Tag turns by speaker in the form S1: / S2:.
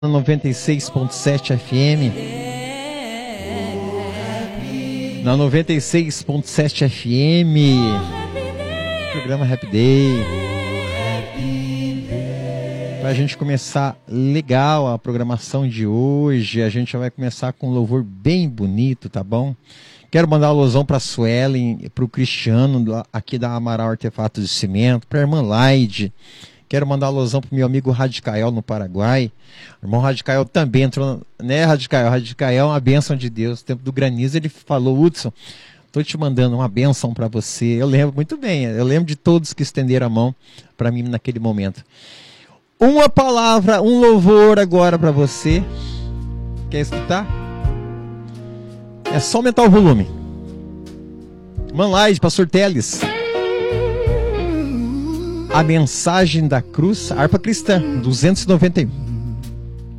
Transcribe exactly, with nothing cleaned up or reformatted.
S1: noventa e seis ponto sete F M. Na noventa e seis ponto sete F M. Programa Happy Day. Pra gente começar legal a programação de hoje, a gente já vai começar com um louvor bem bonito, tá bom? Quero mandar um alusão para a Suelen, para o Cristiano, aqui da Amaral Artefatos de Cimento, para a irmã Laide. Quero mandar um alusão para o meu amigo Radicael, no Paraguai. O irmão Radicael também entrou, né, Radicael? Radicael é uma bênção de Deus. No tempo do granizo ele falou: Hudson, estou te mandando uma bênção para você. Eu lembro muito bem, eu lembro de todos que estenderam a mão para mim naquele momento. Uma palavra, um louvor agora para você. Quer escutar? É só aumentar o volume. Manlaide, pastor Teles. A mensagem da cruz, harpa cristã, duzentos e noventa e um.